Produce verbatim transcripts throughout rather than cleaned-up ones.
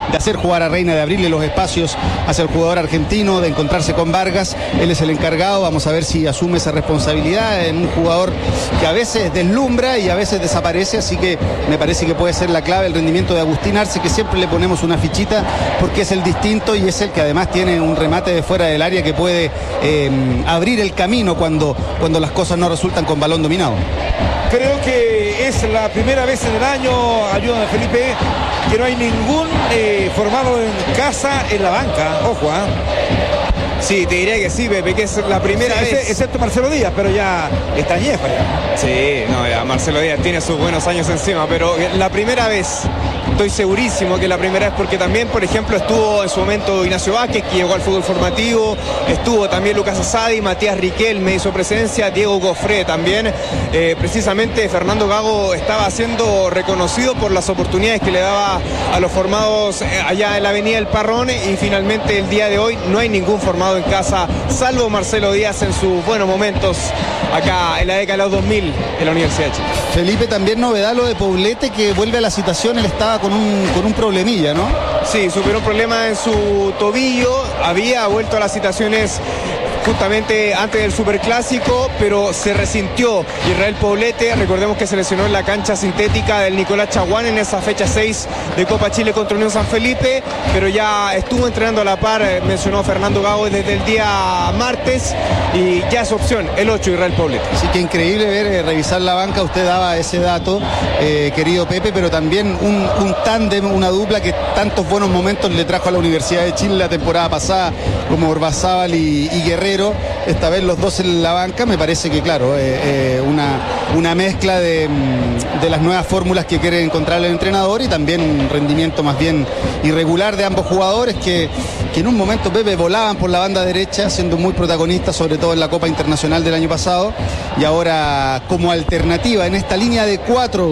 de hacer jugar a Reina, de abrirle los espacios hacia el jugador argentino, de encontrarse con Vargas. Él es el encargado, vamos a ver si asume esa responsabilidad en un jugador que a veces deslumbra y a veces desaparece, así que me parece que puede ser la clave el rendimiento de Agustín Arce, que siempre le ponemos una fichita porque es el distinto y es el que además tiene un remate de fuera del área que puede eh, abrir el camino cuando, cuando las cosas no resultan con balón dominado. Creo que es la primera vez en el año, ayúdame Felipe, que no hay ningún eh, formado en casa en la banca. Ojo, ¿eh? Sí, te diría que sí, Pepe, que es la primera sí, vez. Excepto Marcelo Díaz, pero ya está añejo ya. Sí, no, ya Marcelo Díaz tiene sus buenos años encima, pero la primera vez, estoy segurísimo que la primera vez, porque también, por ejemplo, estuvo en su momento Ignacio Vázquez, que llegó al fútbol formativo, estuvo también Lucas Asadi, Matías Riquelme hizo presencia, Diego Goffré también. Eh, precisamente Fernando Gago estaba siendo reconocido por las oportunidades que le daba a los formados allá en la Avenida El Parrón, y finalmente el día de hoy no hay ningún formado en casa, salvo Marcelo Díaz en sus buenos momentos acá en la década de los dos mil en la Universidad de Chile. Felipe, también novedad lo de Poblete, que vuelve a la citación. Él estaba con un, con un problemilla, ¿no? Sí, superó un problema en su tobillo, había vuelto a las citaciones justamente antes del Superclásico, pero se resintió Israel Poblete. Recordemos que se lesionó en la cancha sintética del Nicolás Chaguán en esa fecha seis de Copa Chile contra Unión San Felipe, pero ya estuvo entrenando a la par, mencionó Fernando Gago, desde el día martes, y ya es opción el ocho Israel Poblete. Así que increíble ver, eh, revisar la banca. Usted daba ese dato, eh, querido Pepe, pero también un, un tándem, una dupla que tantos buenos momentos le trajo a la Universidad de Chile la temporada pasada, como Orbazábal y, y Guerrero. Esta vez los dos en la banca. Me parece que, claro, eh, eh, una, una mezcla de, de las nuevas fórmulas que quiere encontrar el entrenador, y también un rendimiento más bien irregular de ambos jugadores que, que en un momento, Pepe, volaban por la banda derecha, siendo muy protagonistas, sobre todo en la Copa Internacional del año pasado, y ahora como alternativa en esta línea de cuatro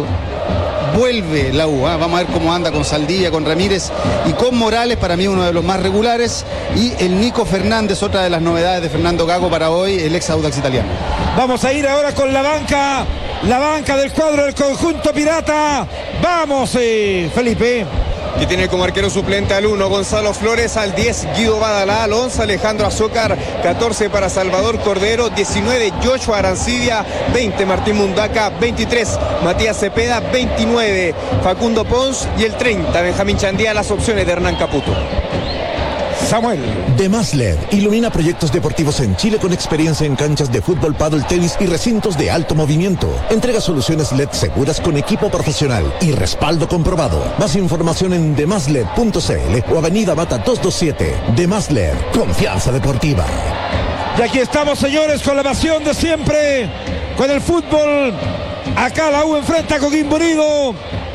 vuelve la U, ¿eh? Vamos a ver cómo anda con Saldivia, con Ramírez y con Morales, para mí uno de los más regulares, y el Nico Fernández, otra de las novedades de Fernando Gago para hoy, el ex Audax italiano. Vamos a ir ahora con la banca, la banca del cuadro del conjunto pirata. Vamos, eh, Felipe. Que tiene como arquero suplente al uno Gonzalo Flores, al diez Guido Badalá, al once Alejandro Azócar, catorce para Salvador Cordero, diecinueve Joshua Arancibia, veinte Martín Mundaca, veintitrés Matías Cepeda, veintinueve Facundo Pons y el treinta Benjamín Chandía, las opciones de Hernán Caputo. Samuel. Demás L E D ilumina proyectos deportivos en Chile con experiencia en canchas de fútbol, pádel, tenis y recintos de alto movimiento. Entrega soluciones L E D seguras con equipo profesional y respaldo comprobado. Más información en demás led punto c l o Avenida Mata doscientos veintisiete. Demás L E D, confianza deportiva. Y aquí estamos, señores, con la pasión de siempre, con el fútbol. Acá la U enfrenta a Coquimbo Unido.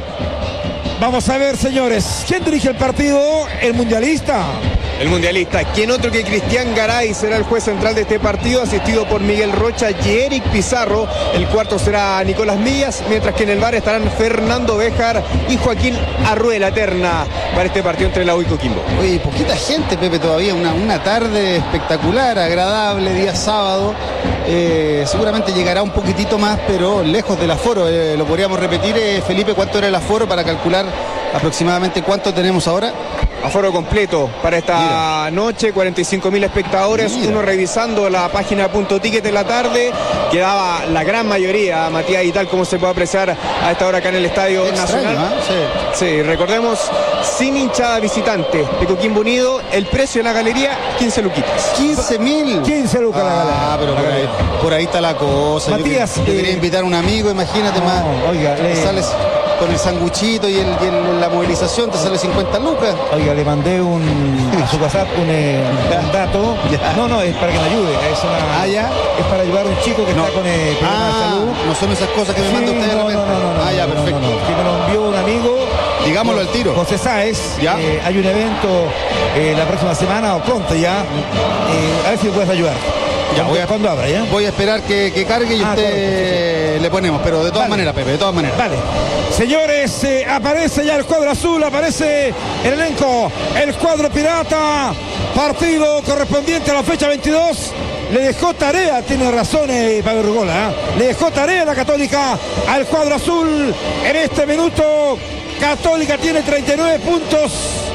Vamos a ver, señores, ¿quién dirige el partido? El mundialista. El mundialista, ¿quién otro que Cristian Garay será el juez central de este partido, asistido por Miguel Rocha y Eric Pizarro? El cuarto será Nicolás Millas, mientras que en el bar estarán Fernando Béjar y Joaquín Arruela Terna para este partido entre la U y Coquimbo. Oye, poquita gente, Pepe, todavía, una, una tarde espectacular, agradable, día sábado. Eh, seguramente llegará un poquitito más, pero lejos del aforo. Eh, lo podríamos repetir, eh, Felipe, ¿cuánto era el aforo para calcular aproximadamente cuánto tenemos ahora? Aforo completo para esta Mira. noche, cuarenta y cinco mil espectadores. Mira. Uno revisando la página Punto Ticket de la tarde, quedaba la gran mayoría, Matías, y tal como se puede apreciar a esta hora acá en el Estadio Extraño, Nacional. ¿eh? Sí. Sí, recordemos, sin hinchada visitante de Coquimbo Unido, el precio de la galería, quince luquitas. quince mil. quince lucas ah, la galería. Ah, pero por ahí, por ahí está la cosa. Matías, yo, yo eh, quería invitar a un amigo, imagínate no, más. Oiga, le... eh, sales con el sanguchito y, el, y el, la movilización, te sale cincuenta lucas. Oiga, le mandé un, a su WhatsApp un, eh, un dato. Ya. No, no, es para que me ayude. Es, una, ah, ya. es para ayudar a un chico que no. está con eh, problemas ah, de salud. No son esas cosas que me sí, manda usted de no, repente. No, no, no, ah, ya, no, perfecto. No, no, no. Que me lo envió un amigo. Digámoslo al tiro. José Sáez. ¿Ya? Eh, hay un evento eh, la próxima semana o pronto ya. Eh, a ver si me puedes ayudar. Ya, voy a, cuando abra, ¿ya? Voy a esperar que, que cargue y ah, usted claro, le ponemos, pero de todas vale. maneras, Pepe, de todas maneras. Vale. Señores, eh, aparece ya el cuadro azul, aparece el elenco, el cuadro pirata, partido correspondiente a la fecha veintidós. Le dejó tarea, tiene razón eh, Pablo Rugola, ¿eh? Le dejó tarea la Católica al cuadro azul en este minuto. Católica tiene treinta y nueve puntos.